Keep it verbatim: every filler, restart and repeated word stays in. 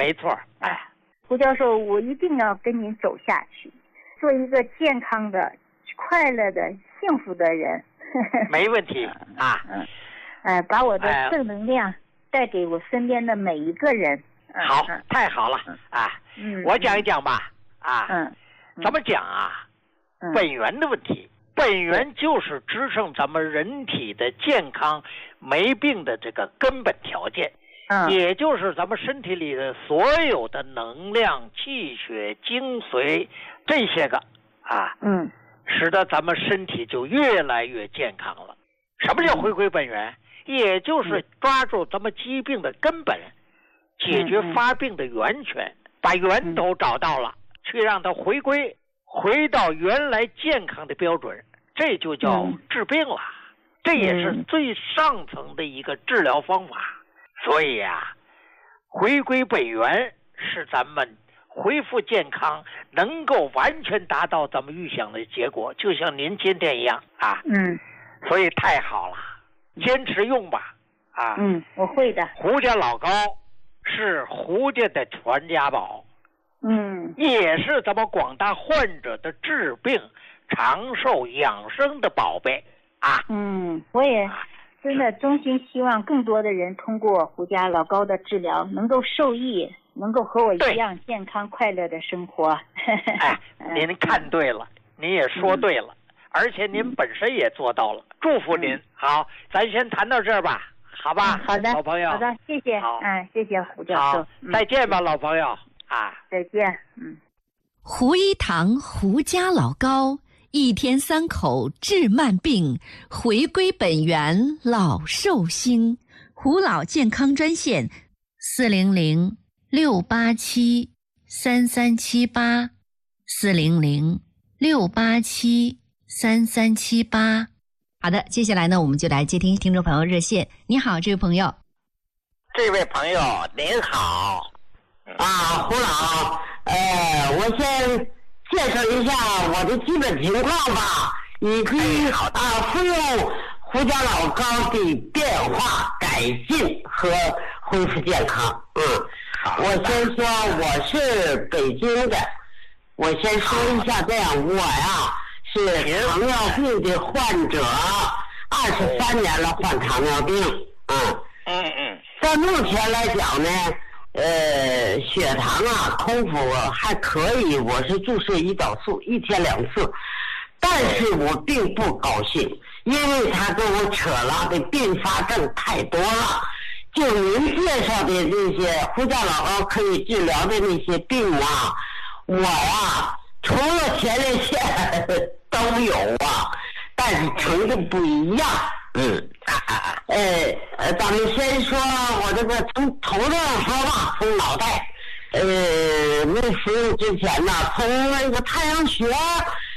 没错。 哎，胡教授，我一定要跟您走下去，做一个健康的、快乐的、幸福的人。 没问题啊。 嗯，呃，把我的正能量带给我身边的每一个人。 好，太好了啊！ 嗯， 我讲一讲吧。啊， 嗯， 怎么讲啊？本源的问题，本源就是支撑咱们人体的健康、没病的这个根本条件。嗯，也就是咱们身体里的所有的能量、气血、精髓这些个啊，嗯，使得咱们身体就越来越健康了。什么叫回归本源？也就是抓住咱们疾病的根本。解决发病的源泉，把源头找到了，去让它回归，回到原来健康的标准，这就叫治病了。这也是最上层的一个治疗方法。所以啊，回归本源是咱们恢复健康，能够完全达到咱们预想的结果，就像您今天一样啊。嗯，所以太好了，坚持用吧。啊， 嗯，我会的。 胡家老高是胡家的传家宝，嗯，也是咱们广大患者的治病、长寿、养生的宝贝啊。 嗯，我也真的衷心希望更多的人通过胡家老高的治疗，能够受益，能够和我一样健康快乐的生活。 哎，您看对了，您也说对了，嗯、而且您本身也做到了，祝福您。嗯、好，咱先谈到这儿吧。好吧、嗯， 好的， 老朋友， 好的，谢谢，嗯，谢谢胡教授， 再见吧，嗯、老朋友啊， 再见，嗯。 胡一堂胡家老高，一天三口治慢病，回归本源老寿星。胡老健康专线：四零零六八七三三七八，四零零六八七三三七八。好的，接下来呢，我们就来接听听众朋友热线。你好，这位朋友。 这位朋友您好，啊，胡老，呃，我先介绍一下我的基本情况吧，以及啊服用胡家老高的变化、改进和恢复健康。嗯，我先说我是北京的，我先说一下这样，我呀。是糖尿病的患者，二十三年了，患糖尿病。嗯嗯嗯，在目前来讲呢，呃，血糖啊空腹还可以，我是注射胰岛素，一天两次。但是我并不高兴，因为他跟我扯了的并发症太多了。就您介绍的那些胡家老高可以治疗的那些病啊，我呀。除了前列腺都有啊，但是程度不一样。嗯，呃，咱们先说我这个从头上说吧，从脑袋，呃，没服用之前呢，从那个太阳穴